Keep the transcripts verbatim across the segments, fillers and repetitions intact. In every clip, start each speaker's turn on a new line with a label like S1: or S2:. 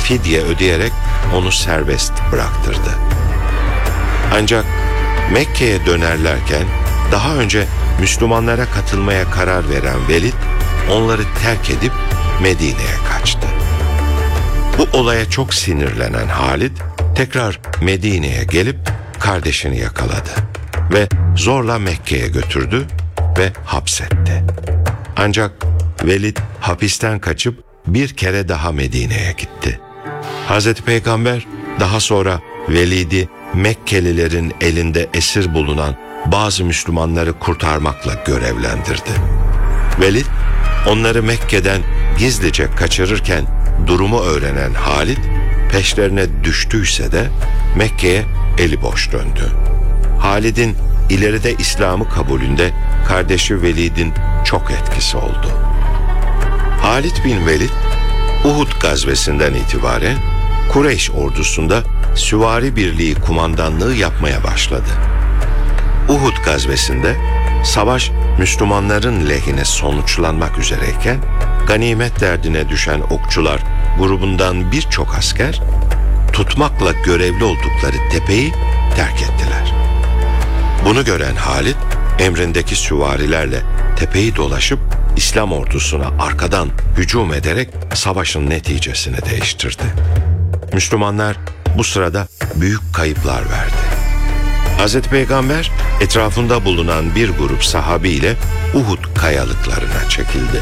S1: fidye ödeyerek onu serbest bıraktırdı. Ancak Mekke'ye dönerlerken daha önce Müslümanlara katılmaya karar veren Velid onları terk edip Medine'ye kaçtı. Bu olaya çok sinirlenen Halid tekrar Medine'ye gelip kardeşini yakaladı ve zorla Mekke'ye götürdü ve hapsetti. Ancak Velid hapisten kaçıp bir kere daha Medine'ye gitti. Hazreti Peygamber daha sonra Velid'i Mekkelilerin elinde esir bulunan bazı Müslümanları kurtarmakla görevlendirdi. Velid onları Mekke'den gizlice kaçırırken durumu öğrenen Halid peşlerine düştüyse de Mekke'ye eli boş döndü. Halid'in ileride İslam'ı kabulünde kardeşi Velid'in çok etkisi oldu. Halid bin Velid Uhud gazvesinden itibaren Kureyş ordusunda süvari birliği kumandanlığı yapmaya başladı. Uhud gazvesinde savaş Müslümanların lehine sonuçlanmak üzereyken ganimet derdine düşen okçular grubundan birçok asker tutmakla görevli oldukları tepeyi terk ettiler. Bunu gören Halid emrindeki süvarilerle tepeyi dolaşıp İslam ordusuna arkadan hücum ederek savaşın neticesini değiştirdi. Müslümanlar bu sırada büyük kayıplar verdi. Hazreti Peygamber etrafında bulunan bir grup sahabiyle Uhud kayalıklarına çekildi.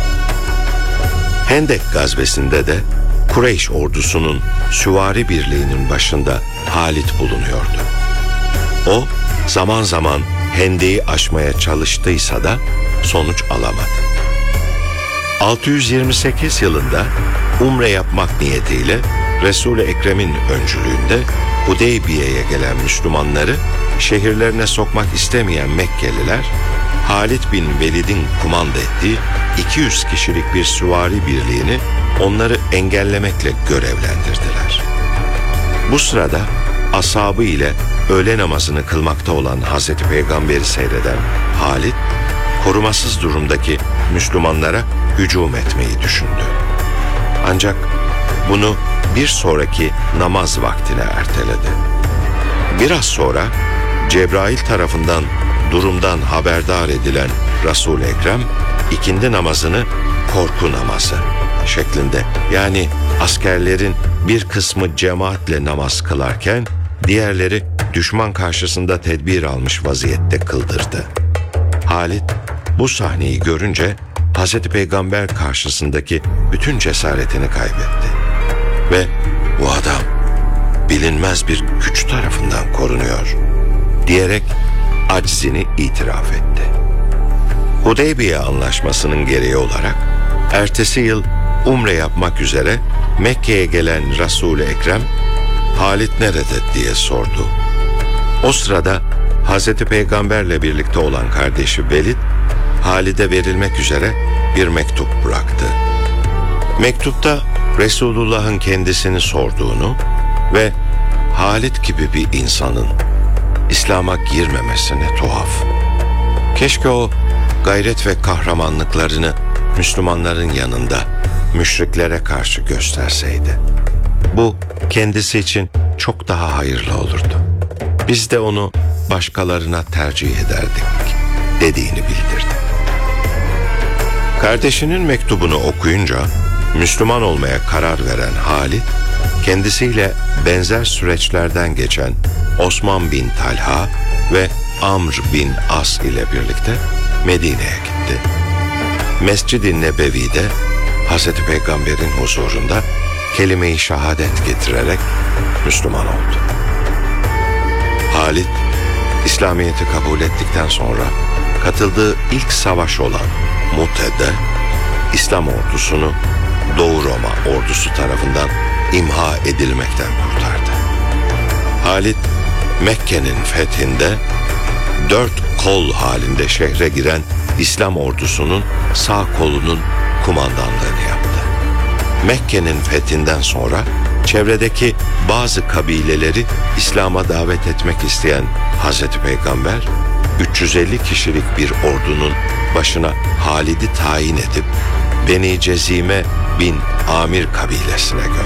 S1: Hendek gazvesinde de Kureyş ordusunun süvari birliğinin başında Halid bulunuyordu. O zaman zaman Hendek'i aşmaya çalıştıysa da sonuç alamadı. altı yüz yirmi sekiz yılında umre yapmak niyetiyle Resul-i Ekrem'in öncülüğünde Hudeybiye'ye gelen Müslümanları şehirlerine sokmak istemeyen Mekkeliler, Halid bin Velid'in kumanda ettiği iki yüz kişilik bir süvari birliğini onları engellemekle görevlendirdiler. Bu sırada ashabı ile öğle namazını kılmakta olan Hazreti Peygamber'i seyreden Halid, korumasız durumdaki Müslümanlara hücum etmeyi düşündü. Ancak bunu bir sonraki namaz vaktine erteledi. Biraz sonra Cebrail tarafından durumdan haberdar edilen Resul-i Ekrem, ikindi namazını korku namazı şeklinde, yani askerlerin bir kısmı cemaatle namaz kılarken diğerleri düşman karşısında tedbir almış vaziyette kıldırdı. Halid bu sahneyi görünce Hazreti Peygamber karşısındaki bütün cesaretini kaybetti ve bu adam bilinmez bir güç tarafından korunuyor diyerek aczini itiraf etti. Hudeybiye Anlaşması'nın gereği olarak ertesi yıl umre yapmak üzere Mekke'ye gelen Resul-i Ekrem, Halid nerede diye sordu. O sırada Hazreti Peygamberle birlikte olan kardeşi Velid, Halid'e verilmek üzere bir mektup bıraktı. Mektupta Resulullah'ın kendisini sorduğunu ve Halid gibi bir insanın İslam'a girmemesine tuhaf. Keşke o gayret ve kahramanlıklarını Müslümanların yanında müşriklere karşı gösterseydi. Bu kendisi için çok daha hayırlı olurdu. Biz de onu başkalarına tercih ederdik dediğini bildirdi. Kardeşinin mektubunu okuyunca Müslüman olmaya karar veren Halid, kendisiyle benzer süreçlerden geçen Osman bin Talha ve Amr bin As ile birlikte Medine'ye gitti. Mescid-i Nebevi'de Hazreti Peygamber'in huzurunda kelime-i şehadet getirerek Müslüman oldu. Halid, İslamiyet'i kabul ettikten sonra katıldığı ilk savaş olan Mute'de İslam ordusunu Doğu Roma ordusu tarafından imha edilmekten kurtardı. Halid, Mekke'nin fethinde dört kol halinde şehre giren İslam ordusunun sağ kolunun kumandanlığını yaptı. Mekke'nin fethinden sonra çevredeki bazı kabileleri İslam'a davet etmek isteyen Hazreti Peygamber, üç yüz elli kişilik bir ordunun başına Halid'i tayin edip Beni Cezime bin Amir kabilesine gönderdi.